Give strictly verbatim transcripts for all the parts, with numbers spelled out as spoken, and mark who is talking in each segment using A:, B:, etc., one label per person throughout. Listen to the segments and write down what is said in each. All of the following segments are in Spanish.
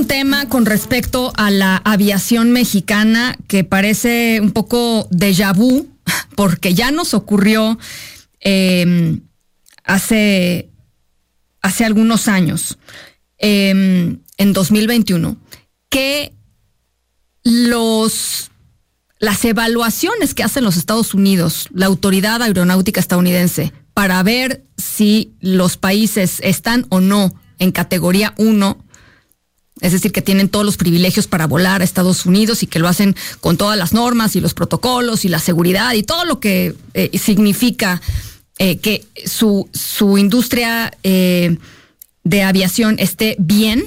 A: un tema con respecto a la aviación mexicana que parece un poco déjà vu, porque ya nos ocurrió eh, hace, hace algunos años, eh, en dos mil veintiuno, que los, las evaluaciones que hacen los Estados Unidos, la Autoridad Aeronáutica Estadounidense, para ver si los países están o no en categoría uno, es decir, que tienen todos los privilegios para volar a Estados Unidos y que lo hacen con todas las normas y los protocolos y la seguridad y todo lo que eh, significa eh, que su, su industria eh, de aviación esté bien,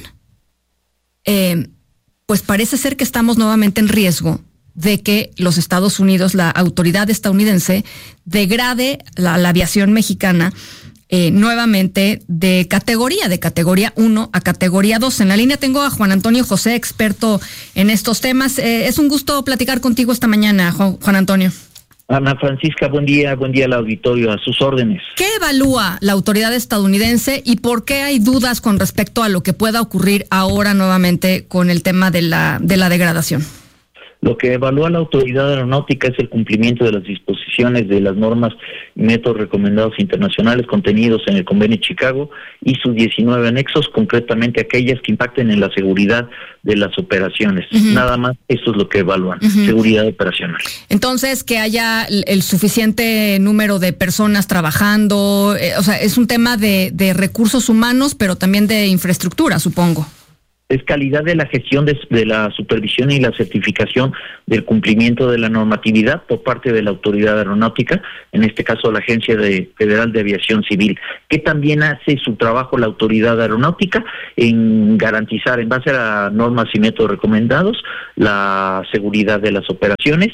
A: eh, pues parece ser que estamos nuevamente en riesgo de que los Estados Unidos, la autoridad estadounidense, degrade la, la aviación mexicana Eh, nuevamente de categoría, de categoría uno a categoría dos. En la línea tengo a Juan Antonio José, experto en estos temas. Eh, es un gusto platicar contigo esta mañana, Juan, Juan Antonio.
B: Ana Francisca, buen día, buen día al auditorio, a sus órdenes.
A: ¿Qué evalúa la autoridad estadounidense y por qué hay dudas con respecto a lo que pueda ocurrir ahora nuevamente con el tema de la, de la degradación?
B: Lo que evalúa la autoridad aeronáutica es el cumplimiento de las disposiciones de las normas y métodos recomendados internacionales contenidos en el Convenio de Chicago y sus diecinueve anexos, concretamente aquellas que impacten en la seguridad de las operaciones. Uh-huh. Nada más, eso es lo que evalúan, uh-huh. Seguridad operacional.
A: Entonces, que haya el, el suficiente número de personas trabajando, eh, o sea, es un tema de, de recursos humanos, pero también de infraestructura, supongo.
B: Es calidad de la gestión de, de la supervisión y la certificación del cumplimiento de la normatividad por parte de la autoridad aeronáutica, en este caso la Agencia de, Federal de Aviación Civil, que también hace su trabajo la autoridad aeronáutica en garantizar, en base a normas y métodos recomendados, la seguridad de las operaciones,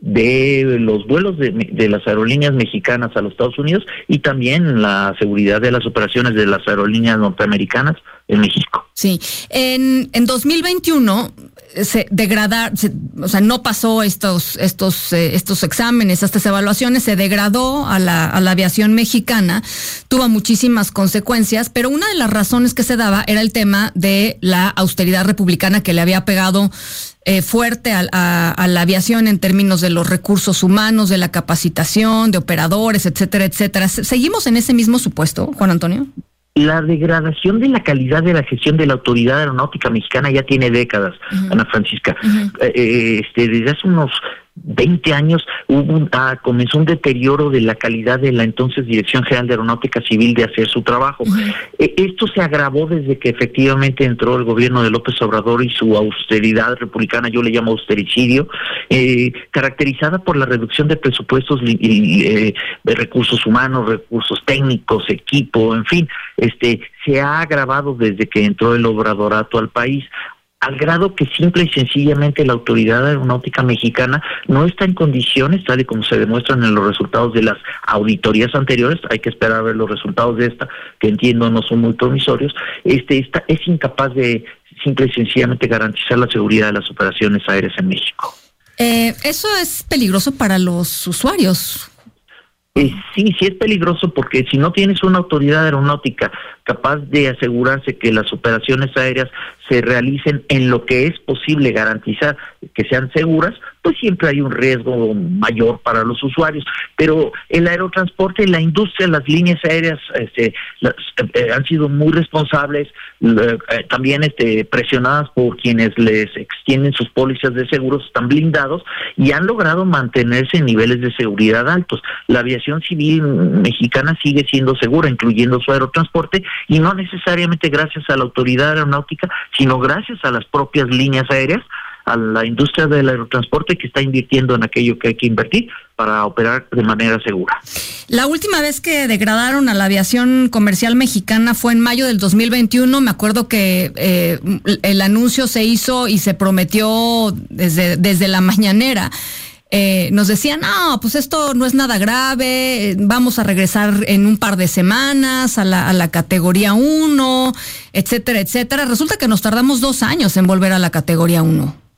B: de los vuelos de, de las aerolíneas mexicanas a los Estados Unidos y también la seguridad de las operaciones de las aerolíneas norteamericanas en México.
A: Sí, en, en dos mil veintiuno se degradar, se, o sea, no pasó estos estos eh, estos exámenes, estas evaluaciones, se degradó a la a la aviación mexicana, tuvo muchísimas consecuencias, pero una de las razones que se daba era el tema de la austeridad republicana que le había pegado eh, fuerte a, a, a la aviación en términos de los recursos humanos, de la capacitación, de operadores, etcétera, etcétera. ¿Seguimos en ese mismo supuesto, Juan Antonio?
B: La degradación de la calidad de la gestión de la autoridad aeronáutica mexicana ya tiene décadas, uh-huh. Ana Francisca. Uh-huh. Eh, este, desde hace unos veinte años hubo un, ah, comenzó un deterioro de la calidad de la entonces Dirección General de Aeronáutica Civil de hacer su trabajo. Uh-huh. Eh, esto se agravó desde que efectivamente entró el gobierno de López Obrador y su austeridad republicana, yo le llamo austericidio, eh, caracterizada por la reducción de presupuestos y, y, eh, de recursos humanos, recursos técnicos, equipo, en fin, este se ha agravado desde que entró el obradorato al país, al grado que simple y sencillamente la autoridad aeronáutica mexicana no está en condiciones, tal y como se demuestran en los resultados de las auditorías anteriores, hay que esperar a ver los resultados de esta, que entiendo no son muy promisorios, este está, es incapaz de simple y sencillamente garantizar la seguridad de las operaciones aéreas en México.
A: Eh, ¿Eso es peligroso para los usuarios?
B: Eh, sí, sí es peligroso porque si no tienes una autoridad aeronáutica capaz de asegurarse que las operaciones aéreas se realicen en lo que es posible garantizar que sean seguras, pues siempre hay un riesgo mayor para los usuarios. Pero el aerotransporte, la industria, las líneas aéreas este, las, eh, han sido muy responsables, eh, también este, presionadas por quienes les extienden sus pólizas de seguros, están blindados y han logrado mantenerse en niveles de seguridad altos. La aviación civil mexicana sigue siendo segura, incluyendo su aerotransporte, y no necesariamente gracias a la autoridad aeronáutica, sino gracias a las propias líneas aéreas, a la industria del aerotransporte que está invirtiendo en aquello que hay que invertir para operar de manera segura.
A: La última vez que degradaron a la aviación comercial mexicana fue en mayo del dos mil veintiuno. Me acuerdo que eh, el anuncio se hizo y se prometió desde, desde la mañanera. Eh, nos decían, no, pues esto no es nada grave, vamos a regresar en un par de semanas a la, a la categoría uno, etcétera, etcétera. Resulta que nos tardamos dos años en volver a la categoría uno.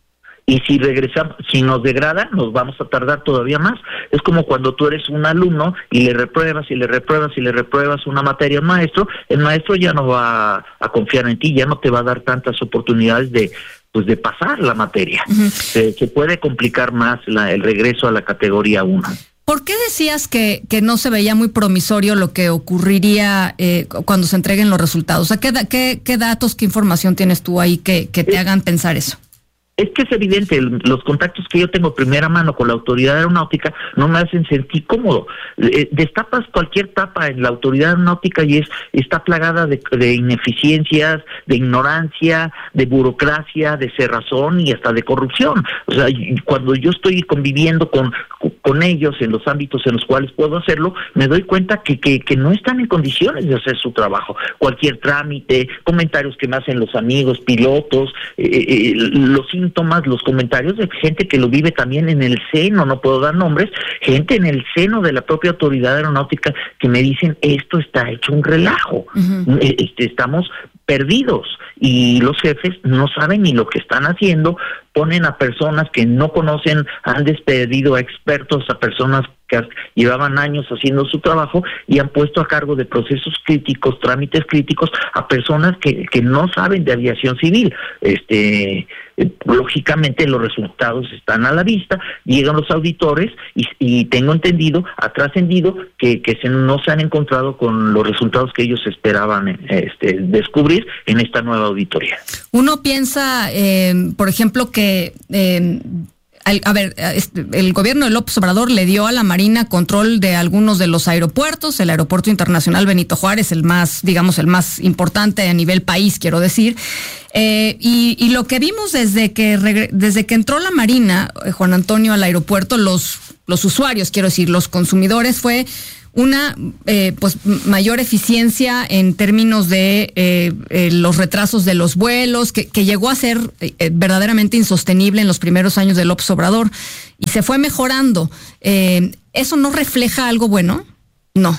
B: Y si regresamos, si nos degrada, nos vamos a tardar todavía más. Es como cuando tú eres un alumno y le repruebas y le repruebas y le repruebas una materia al maestro, el maestro ya no va a confiar en ti, ya no te va a dar tantas oportunidades de pues de pasar la materia. Uh-huh. Se, se puede complicar más la, el regreso a la categoría uno.
A: ¿Por qué decías que, que no se veía muy promisorio lo que ocurriría eh, cuando se entreguen los resultados? O sea, ¿qué, qué, qué datos, qué información tienes tú ahí que, que te es, hagan pensar eso?
B: Es que es evidente, los contactos que yo tengo primera mano con la autoridad aeronáutica no me hacen sentir cómodo. Eh, destapas cualquier tapa en la autoridad aeronáutica y es está plagada de, de ineficiencias, de ignorancia, de burocracia, de cerrazón y hasta de corrupción. O sea, cuando yo estoy conviviendo con con ellos en los ámbitos en los cuales puedo hacerlo, me doy cuenta que, que, que no están en condiciones de hacer su trabajo. Cualquier trámite, comentarios que me hacen los amigos, pilotos, eh, eh, los síntomas, los comentarios de gente que lo vive también en el seno, no puedo dar nombres, gente en el seno de la propia autoridad aeronáutica que me dicen, esto está hecho un relajo, uh-huh. este, estamos perdidos y los jefes no saben ni lo que están haciendo, ponen a personas que no conocen, han despedido a expertos, a personas que llevaban años haciendo su trabajo y han puesto a cargo de procesos críticos, trámites críticos a personas que, que no saben de aviación civil. Este, lógicamente los resultados están a la vista, llegan los auditores y, y tengo entendido, ha trascendido que, que se, no se han encontrado con los resultados que ellos esperaban este, descubrir en esta nueva auditoría.
A: Uno piensa, eh, por ejemplo, que eh, a ver, el gobierno de López Obrador le dio a la Marina control de algunos de los aeropuertos, el Aeropuerto Internacional Benito Juárez, el más, digamos, el más importante a nivel país, quiero decir. Eh, y, y lo que vimos desde que regre- desde que entró la Marina, eh, Juan Antonio, al aeropuerto, los, los usuarios, quiero decir, los consumidores, fue una eh, pues mayor eficiencia en términos de eh, eh, los retrasos de los vuelos, que, que llegó a ser eh, verdaderamente insostenible en los primeros años de López Obrador y se fue mejorando. Eh, ¿Eso no refleja algo bueno? No.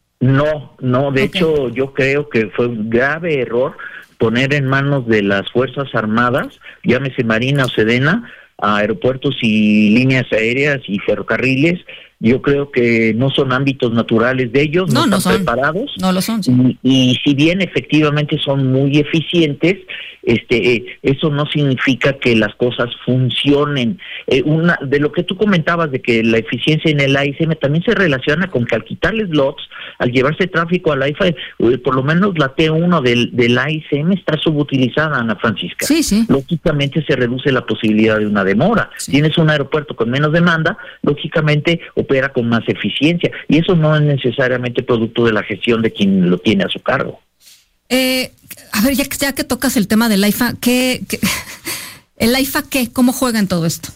B: No, no, de
A: Okay.
B: hecho yo creo que fue un grave error poner en manos de las Fuerzas Armadas, llámese Marina o Sedena, a aeropuertos y líneas aéreas y ferrocarriles. Yo creo que no son ámbitos naturales de ellos, no,
A: no, no
B: están
A: son.
B: preparados.
A: No lo son, sí.
B: Y, y si bien efectivamente son muy eficientes, este, eh, eso no significa que las cosas funcionen. Eh, una de lo que tú comentabas de que la eficiencia en el A I C M también se relaciona con que al quitarle slots, al llevarse tráfico a la I F A, eh, por lo menos la T uno del, del A I C M está subutilizada, Ana Francisca.
A: Sí, sí.
B: Lógicamente se reduce la posibilidad de una demora. Sí. Tienes un aeropuerto con menos demanda, lógicamente opera con más eficiencia, y eso no es necesariamente producto de la gestión de quien lo tiene a su cargo.
A: Eh, a ver, ya que, ya que tocas el tema del AIFA, ¿qué, qué, ¿el AIFA qué? ¿Cómo juega en todo esto?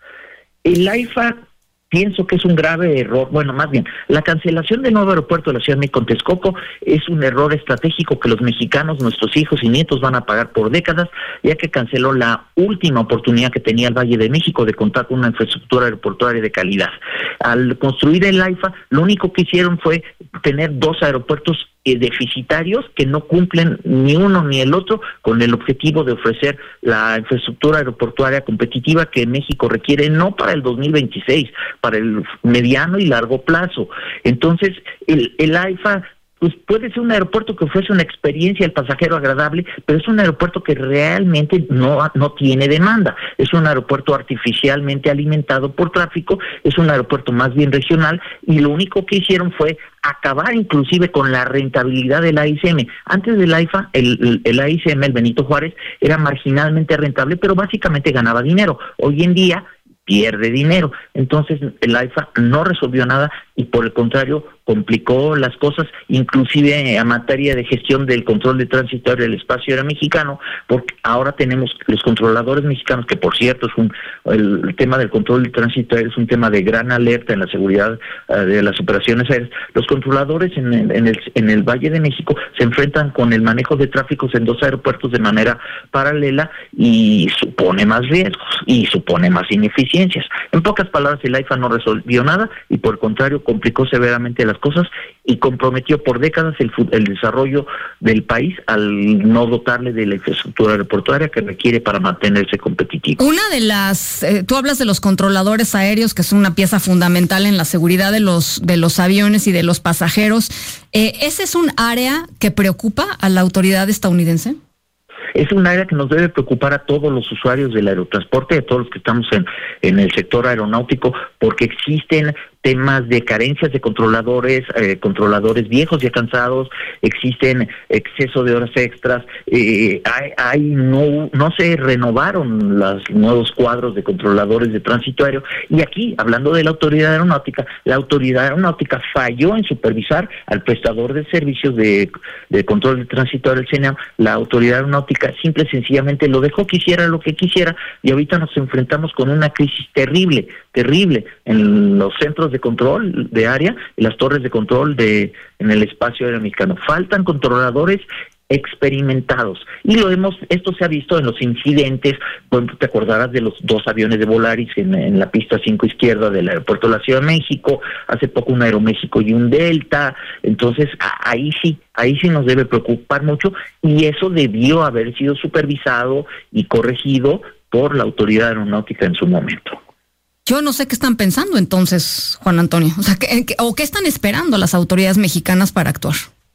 B: El AIFA pienso que es un grave error, bueno, más bien, la cancelación del nuevo aeropuerto de la Ciudad de México en Texcoco es un error estratégico que los mexicanos, nuestros hijos y nietos van a pagar por décadas, ya que canceló la última oportunidad que tenía el Valle de México de contar con una infraestructura aeroportuaria de calidad. Al construir el AIFA, lo único que hicieron fue tener dos aeropuertos deficitarios que no cumplen ni uno ni el otro con el objetivo de ofrecer la infraestructura aeroportuaria competitiva que México requiere, no para el dos mil veintiséis, para el mediano y largo plazo. Entonces, el, el AIFA pues puede ser un aeropuerto que ofrece una experiencia al pasajero agradable, pero es un aeropuerto que realmente no, no tiene demanda. Es un aeropuerto artificialmente alimentado por tráfico, es un aeropuerto más bien regional, y lo único que hicieron fue acabar inclusive con la rentabilidad del A I C M. Antes del AIFA, el, el, el A I C M, el Benito Juárez, era marginalmente rentable, pero básicamente ganaba dinero. Hoy en día pierde dinero. Entonces el AIFA no resolvió nada y por el contrario complicó las cosas, inclusive a materia de gestión del control de tránsito aéreo del espacio aéreo mexicano, porque ahora tenemos los controladores mexicanos, que por cierto es un el, el tema del control de tránsito aéreo es un tema de gran alerta en la seguridad uh, de las operaciones aéreas. Los controladores en el, en el en el Valle de México se enfrentan con el manejo de tráficos en dos aeropuertos de manera paralela y supone más riesgos y supone más ineficiencias. En pocas palabras, el AIFA no resolvió nada y por el contrario complicó severamente las cosas y comprometió por décadas el, el desarrollo del país al no dotarle de la infraestructura aeroportuaria que requiere para mantenerse competitivo.
A: Una de las, eh, tú hablas de los controladores aéreos, que son una pieza fundamental en la seguridad de los de los aviones y de los pasajeros. Eh, ¿Ese es un área que preocupa a la autoridad estadounidense?
B: Es un área que nos debe preocupar a todos los usuarios del aerotransporte, a todos los que estamos en, en el sector aeronáutico, porque existen temas de carencias de controladores, eh, controladores viejos y cansados, existen exceso de horas extras, eh, hay, hay no no se renovaron los nuevos cuadros de controladores de tránsito aéreo, y aquí, hablando de la autoridad aeronáutica, la autoridad aeronáutica falló en supervisar al prestador de servicios de, de control de tránsito aéreo, el C N A M. La autoridad aeronáutica simple y sencillamente lo dejó que hiciera lo que quisiera, y ahorita nos enfrentamos con una crisis terrible, terrible en los centros de control de área y las torres de control de en el espacio aéreo mexicano. Faltan controladores experimentados, y lo hemos esto se ha visto en los incidentes. Bueno, te acordarás de los dos aviones de Volaris en, en la pista cinco izquierda del aeropuerto de la Ciudad de México, hace poco un Aeroméxico y un Delta. Entonces ahí sí, ahí sí nos debe preocupar mucho, y eso debió haber sido supervisado y corregido por la autoridad aeronáutica en su momento.
A: Yo no sé qué están pensando entonces, Juan Antonio, o sea, ¿qué, qué, o qué están esperando las autoridades mexicanas para actuar?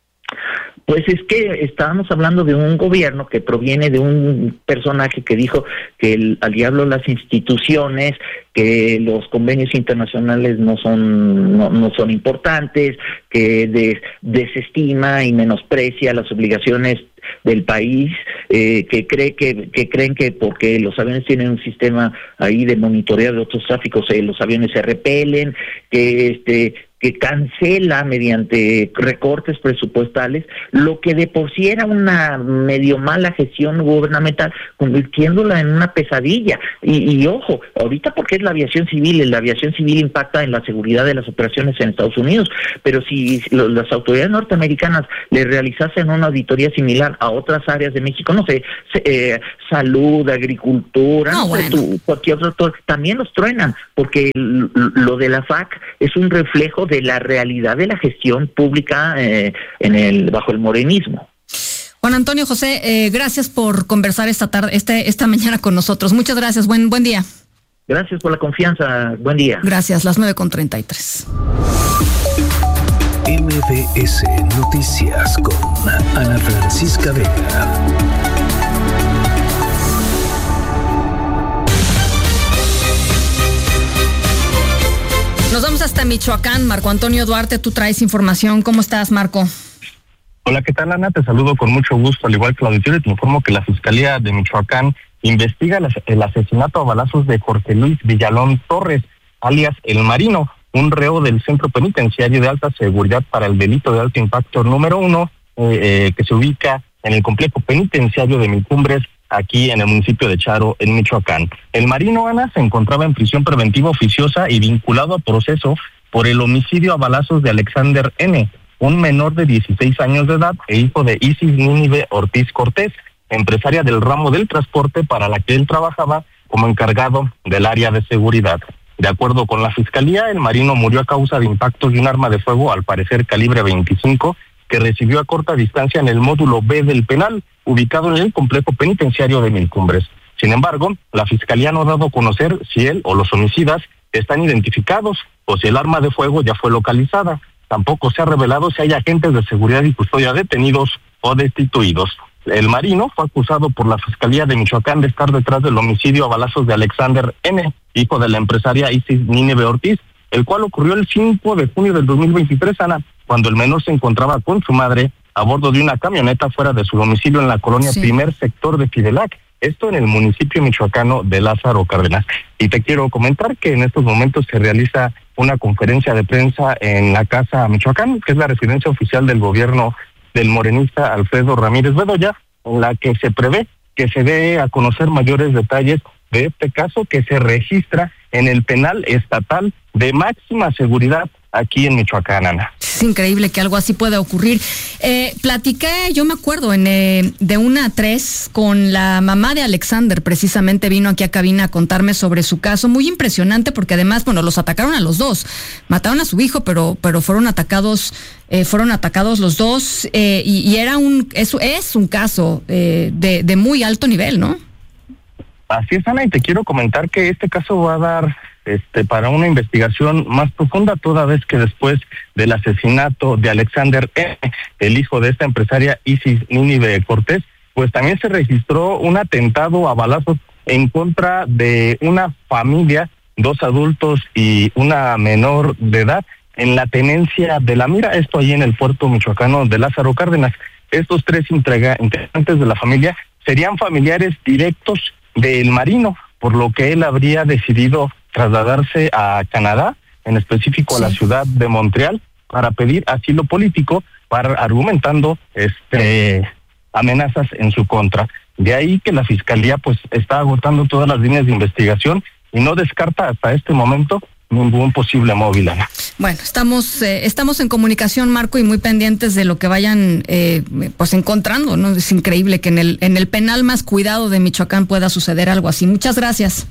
B: Pues es que estábamos hablando de un gobierno que proviene de un personaje que dijo que el, al diablo las instituciones, que los convenios internacionales no son no, no son importantes, que des, desestima y menosprecia las obligaciones del país, eh, que cree que, que creen que porque los aviones tienen un sistema ahí de monitoreo de otros tráficos, eh, los aviones se repelen, que este que cancela mediante recortes presupuestales lo que de por sí era una medio mala gestión gubernamental, convirtiéndola en una pesadilla. Y, y ojo, ahorita porque es la aviación civil, la aviación civil impacta en la seguridad de las operaciones en Estados Unidos, pero si lo, las autoridades norteamericanas le realizasen una auditoría similar a otras áreas de México, no sé, eh, salud, agricultura, no, no bueno. sé, tú, cualquier otro, también los truenan, porque lo de la F A C es un reflejo de de la realidad de la gestión pública eh, en el bajo el morenismo.
A: Juan Antonio José, eh, gracias por conversar esta tarde, este, esta mañana con nosotros. Muchas gracias, buen buen día.
B: Gracias por la confianza, buen día.
A: Gracias, las nueve con treinta y tres.
C: M B S Noticias con Ana Francisca Vega.
A: Nos vamos hasta Michoacán. Marco Antonio Duarte, tú traes información. ¿Cómo estás, Marco?
D: Hola, ¿qué tal, Ana? Te saludo con mucho gusto, al igual que la auditorio. Te informo que la Fiscalía de Michoacán investiga el asesinato a balazos de Jorge Luis Villalón Torres, alias El Marino, un reo del Centro Penitenciario de Alta Seguridad para el Delito de Alto Impacto número uno, eh, eh, que se ubica en el complejo penitenciario de Milcumbres, aquí en el municipio de Charo, en Michoacán. El Marino, Ana, se encontraba en prisión preventiva oficiosa y vinculado a proceso por el homicidio a balazos de Alexander N., un menor de dieciséis años de edad e hijo de Isis Nínive Ortiz Cortés, empresaria del ramo del transporte para la que él trabajaba como encargado del área de seguridad. De acuerdo con la Fiscalía, el Marino murió a causa de impactos de un arma de fuego, al parecer calibre veinticinco, que recibió a corta distancia en el módulo B del penal, ubicado en el complejo penitenciario de Milcumbres. Sin embargo, la Fiscalía no ha dado a conocer si él o los homicidas están identificados o si el arma de fuego ya fue localizada. Tampoco se ha revelado si hay agentes de seguridad y custodia detenidos o destituidos. El Marino fue acusado por la Fiscalía de Michoacán de estar detrás del homicidio a balazos de Alexander N., hijo de la empresaria Isis Nínive Ortiz, el cual ocurrió el cinco de junio del dos mil veintitrés, Ana, cuando el menor se encontraba con su madre a bordo de una camioneta fuera de su domicilio en la colonia sí. Primer Sector de Fidelac, esto en el municipio michoacano de Lázaro Cárdenas. Y te quiero comentar que en estos momentos se realiza una conferencia de prensa en la Casa Michoacán, que es la residencia oficial del gobierno del morenista Alfredo Ramírez Bedoya, en la que se prevé que se dé a conocer mayores detalles de este caso que se registra en el penal estatal de máxima seguridad aquí en Michoacán, Ana.
A: Es increíble que algo así pueda ocurrir. Eh, platiqué, yo me acuerdo, en eh, de una a tres con la mamá de Alexander, precisamente vino aquí a cabina a contarme sobre su caso, muy impresionante porque además, bueno, los atacaron a los dos, mataron a su hijo, pero pero fueron atacados, eh, fueron atacados los dos eh, y, y era un, es, es un caso eh, de, de muy alto nivel, ¿no?
D: Así es, Ana, y te quiero comentar que este caso va a dar este para una investigación más profunda, toda vez que después del asesinato de Alexander M., el hijo de esta empresaria Isis Nínive Cortés, pues también se registró un atentado a balazos en contra de una familia, dos adultos y una menor de edad, en la tenencia de La Mira, esto ahí en el puerto michoacano de Lázaro Cárdenas. Estos tres integra- integrantes de la familia serían familiares directos del Marino, por lo que él habría decidido trasladarse a Canadá, en específico sí. a la ciudad de Montreal, para pedir asilo político, para argumentando este amenazas en su contra. De ahí que la fiscalía pues está agotando todas las líneas de investigación y no descarta hasta este momento ningún posible móvil, Ana.
A: Bueno, estamos eh, estamos en comunicación, Marco, y muy pendientes de lo que vayan eh, pues encontrando, ¿no? Es increíble que en el en el penal más cuidado de Michoacán pueda suceder algo así. Muchas gracias.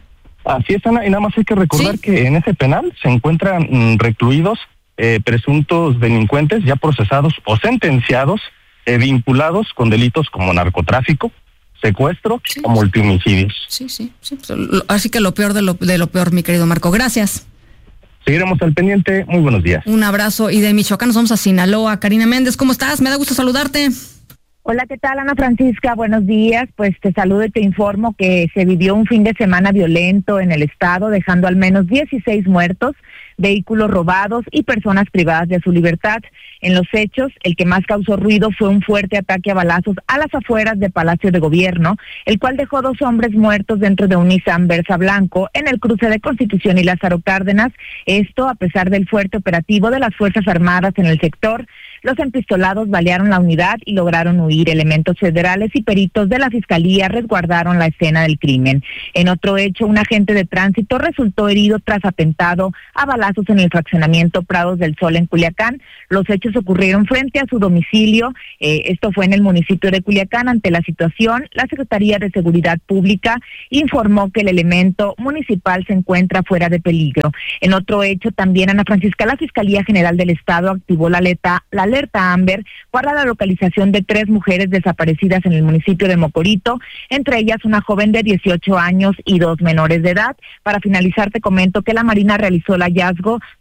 D: Así es, Ana, y nada más hay que recordar
A: ¿Sí?
D: que en ese penal se encuentran mm, recluidos eh, presuntos delincuentes ya procesados o sentenciados eh, vinculados con delitos como narcotráfico, secuestro sí. o multihomicidios.
A: Sí, sí, sí. Así que lo peor de lo, de lo peor, mi querido Marco. Gracias.
D: Seguiremos al pendiente. Muy buenos días.
A: Un abrazo. Y de Michoacán nos vamos a Sinaloa. Karina Méndez, ¿cómo estás? Me da gusto saludarte.
E: Hola, ¿qué tal, Ana Francisca? Buenos días. Pues te saludo y te informo que se vivió un fin de semana violento en el estado, dejando al menos dieciséis muertos, vehículos robados y personas privadas de su libertad. En los hechos, el que más causó ruido fue un fuerte ataque a balazos a las afueras de Palacio de Gobierno, el cual dejó dos hombres muertos dentro de un Nissan Versa blanco en el cruce de Constitución y Lázaro Cárdenas. Esto a pesar del fuerte operativo de las Fuerzas Armadas en el sector. Los empistolados balearon la unidad y lograron huir. Elementos federales y peritos de la Fiscalía resguardaron la escena del crimen. En otro hecho, un agente de tránsito resultó herido tras atentado a balazos en el fraccionamiento Prados del Sol en Culiacán. Los hechos ocurrieron frente a su domicilio. Eh, esto fue en el municipio de Culiacán. Ante la situación, la Secretaría de Seguridad Pública informó que el elemento municipal se encuentra fuera de peligro. En otro hecho, también, Ana Francisca, la Fiscalía General del Estado activó la alerta, la alerta Amber para la localización de tres mujeres desaparecidas en el municipio de Mocorito, entre ellas una joven de dieciocho años y dos menores de edad. Para finalizar, te comento que la Marina realizó el hallazgo